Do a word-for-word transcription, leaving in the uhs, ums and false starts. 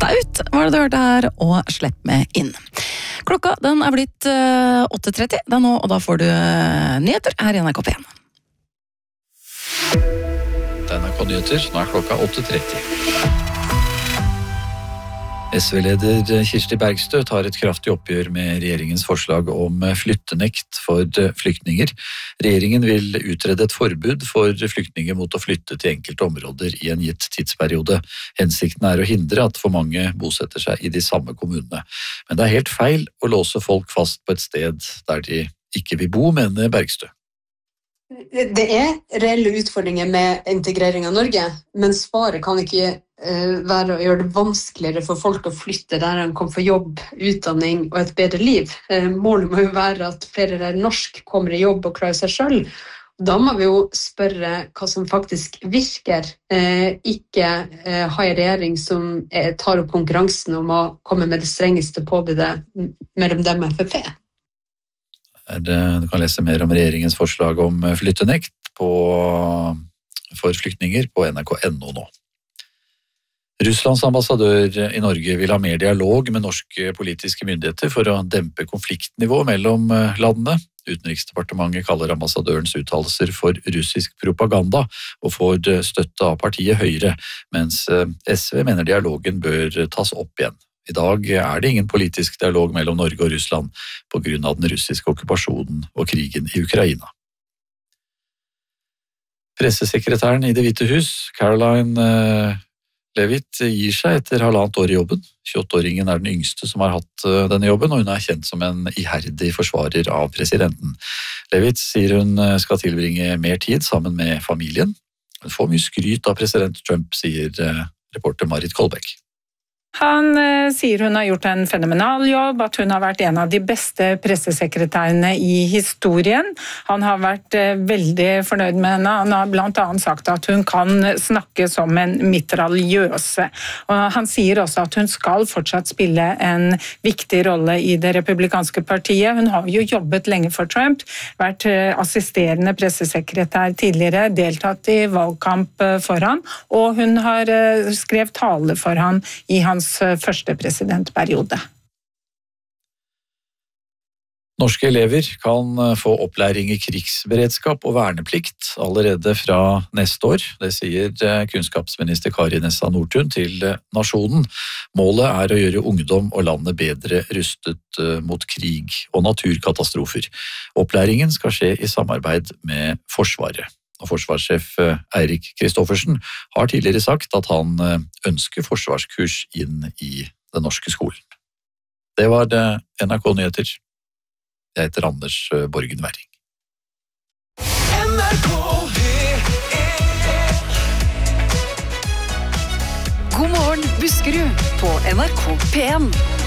Out var det du hørte her, og Slipp meg inn. Klokka den er blitt uh, åtte tretti, det er nå, og da får du uh, nyheter her i N R K P en. Det er N R K Nyheter, nå er klokka åtte tretti. S V-leder Kirsti Bergstø tar et kraftig oppgjør med regjeringens forslag om flyttenekt for flyktninger. Regjeringen vil utrede et forbud for flyktninger mot å flytte til enkelte områder i en gitt tidsperiode. Hensikten er å hindre at for mange bosetter seg i de samme kommunene. Men det er helt feil å låse folk fast på et sted der de ikke vil bo, mener Bergstø. Det er reelle utfordringer med integrering av Norge, men svaret kan ikke uh, være å gjøre det vanskeligere for folk å flytte der de kan få jobb, utdanning og et bedre liv. Uh, målet må jo være at flere der norsk kommer i jobb og klarer seg selv. Da må vi jo spørre hva som faktisk virker, uh, ikke uh, ha en regjering som uh, tar opp konkurransen om å komme med det strengeste påbudet mellom dem og F F P. Du kan lese mer om regjeringens forslag om flyttenekt på, for flyktninger på N R K punktum N O nå. Russlands ambassadør i Norge vil ha mer dialog med norske politiske myndigheter for å dempe konfliktnivå mellom landene. Utenriksdepartementet kaller ambassadørens uttalelser for russisk propaganda og får støtte av partiet Høyre, mens S V mener dialogen bør tas opp igjen. I dag er det ingen politisk dialog mellom Norge og Russland på grunn av den russiske okkupasjonen og krigen i Ukraina. Pressesekretæren i Det hvite hus, Caroline Levitt, gir seg etter halvannet år i jobben. tjueåtte-åringen er den yngste som har hatt denne jobben, og hun er kjent som en iherdig forsvarer av presidenten. Levitt sier hun skal tilbringe mer tid sammen med familien. Hun får mye skryt av president Trump, sier reporter Marit Kolbæk. Han eh, sier hun har gjort en fenomenal jobb, at hun har vært en av de beste pressesekretærene i historien. Han har vært eh, veldig fornøyd med henne. Han har blant annet sagt at hun kan snakke som en mitraljøse. Og han sier også at hun skal fortsatt spille en viktig rolle i det republikanske partiet. Hun har jo jobbet lenge for Trump, vært eh, assisterende pressesekretær tidligere, deltatt i valgkamp eh, for han, og hun har eh, skrevet tale for han i hans første presidentperiode. Norske elever kan få opplæring i krigsberedskap og verneplikt allerede fra neste år. Det sier kunnskapsminister Kari Nessa Nordtun til Nasjonen. Målet er å gjøre ungdom og landet bedre rustet mot krig og naturkatastrofer. Opplæringen skal skje i samarbeid med Forsvaret. Og forsvarssjef Eirik Kristoffersen har tidligere sagt at han ønsker forsvarskurs inn i den norske skolen. Det var det N R K Nyheter. Jeg heter Anders Borgen Werring. N R K God morgen, Buskerud på N R K P en.